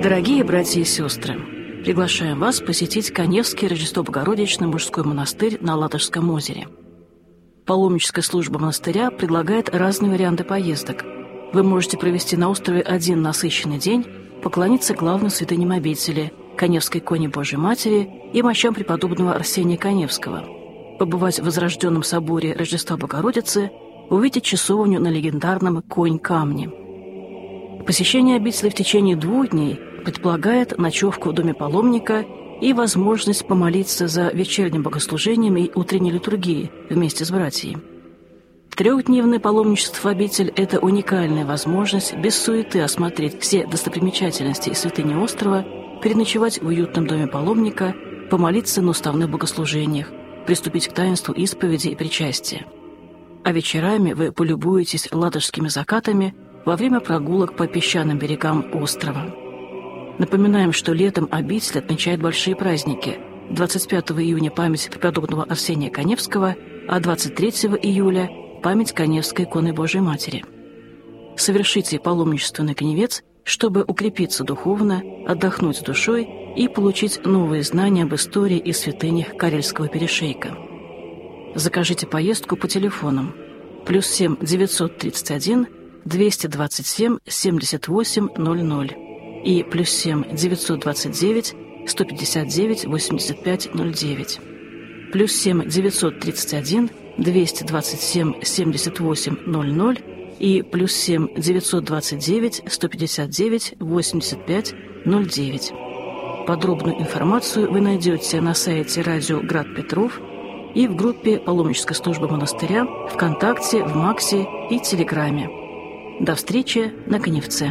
Дорогие братья и сестры, приглашаем вас посетить Каневский Рождество-Богородичный мужской монастырь на Ладожском озере. Паломническая служба монастыря предлагает разные варианты поездок. Вы можете провести на острове один насыщенный день, поклониться главным святыням обители – Каневской иконе Божией Матери и мощам преподобного Арсения Каневского, побывать в Возрожденном соборе Рождества Богородицы, увидеть часовню на легендарном Конь-камне. Посещение обители в течение 2 дней предполагает ночевку в доме паломника и возможность помолиться за вечерним богослужением и утренней литургией вместе с братьями. 3-дневное паломничество в обитель – это уникальная возможность без суеты осмотреть все достопримечательности и святыни острова, переночевать в уютном доме паломника, помолиться на уставных богослужениях, приступить к таинству исповеди и причастия. А вечерами вы полюбуетесь ладожскими закатами во время прогулок по песчаным берегам острова. Напоминаем, что летом обитель отмечает большие праздники. 25 июня – память преподобного Арсения Каневского, а 23 июля – память Каневской иконы Божией Матери. Совершите паломничество на Каневец, чтобы укрепиться духовно, отдохнуть с душой и получить новые знания об истории и святынях Карельского перешейка. Закажите поездку по телефонам +7 931 227 78 00 и +7 929 159 85 09, +7 931 227 78 00 и +7 929 159 85 09. Подробную информацию вы найдете на сайте радио «Град Петров» и в группе паломнической службы монастыря ВКонтакте, в Максе и Телеграме. До встречи на Каневце.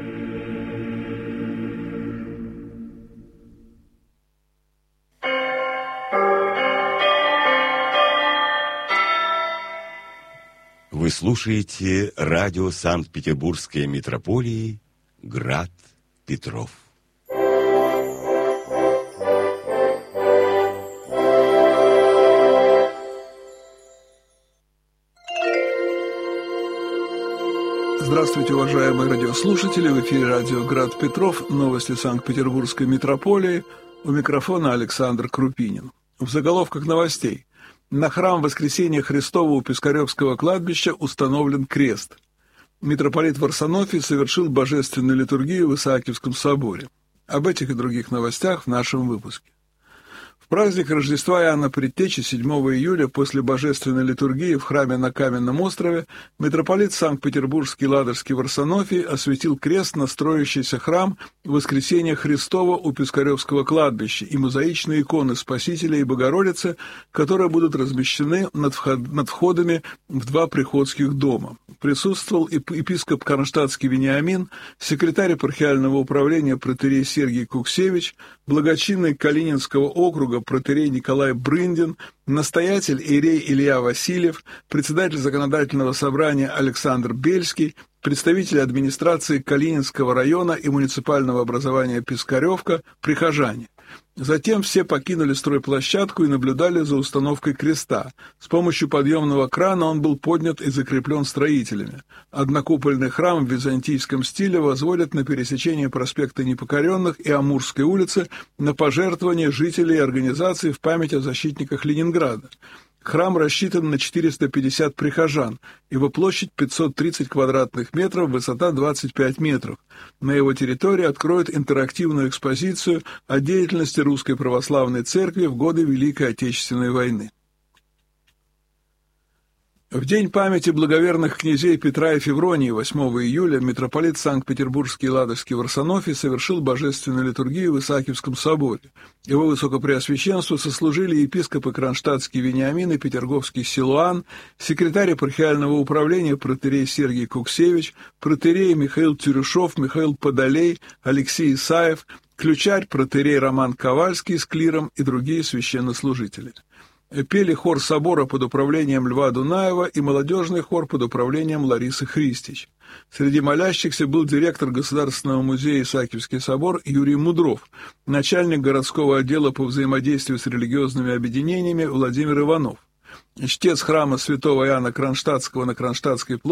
Вы слушаете радио Санкт-Петербургской митрополии «Град Петров». Здравствуйте, уважаемые радиослушатели! В эфире радио «Град Петров», новости Санкт-Петербургской митрополии. У микрофона Александр Крупинин. В заголовках новостей. На храм Воскресения Христова у Пискаревского кладбища установлен крест. Митрополит Варсонофий совершил божественную литургию в Исаакиевском соборе. Об этих и других новостях в нашем выпуске. В праздник Рождества Иоанна Предтечи 7 июля после божественной литургии в храме на Каменном острове митрополит Санкт-Петербургский Ладожский Варсонофий осветил крест на строящийся храм Воскресения Христова у Пискаревского кладбища и мозаичные иконы Спасителя и Богородицы, которые будут размещены над входами в 2 приходских дома. Присутствовал епископ Кронштадтский Вениамин, секретарь епархиального управления протоиерей Сергий Куксевич, благочинный Калининского округа протоиерей Николай Брындин, настоятель иерей Илья Васильев, председатель законодательного собрания Александр Бельский, представители администрации Калининского района и муниципального образования Пискаревка, прихожане. Затем все покинули стройплощадку и наблюдали за установкой креста. С помощью подъемного крана он был поднят и закреплен строителями. Однокупольный храм в византийском стиле возводят на пересечении проспекта Непокоренных и Амурской улицы на пожертвования жителей и организаций в память о защитниках Ленинграда. Храм рассчитан на 450 прихожан, его площадь 530 квадратных метров, высота 25 метров. На его территории откроют интерактивную экспозицию о деятельности Русской Православной Церкви в годы Великой Отечественной войны. В день памяти благоверных князей Петра и Февронии 8 июля митрополит Санкт-Петербургский Ладожский Варсонофий совершил божественную литургию в Исаакиевском соборе. Его высокопреосвященству сослужили епископы Кронштадтский Вениамин и Петерговский Силуан, секретарь епархиального управления протоиерей Сергий Куксевич, протоиерей Михаил Тюрюшов, Михаил Подолей, Алексей Исаев, ключарь протоиерей Роман Ковальский с клиром и другие священнослужители. Пели хор собора под управлением Льва Дунаева и молодежный хор под управлением Ларисы Христич. Среди молящихся был директор Государственного музея Исаакиевский собор Юрий Мудров, начальник городского отдела по взаимодействию с религиозными объединениями Владимир Иванов, чтец храма святого Иоанна Кронштадтского на Кронштадтской площади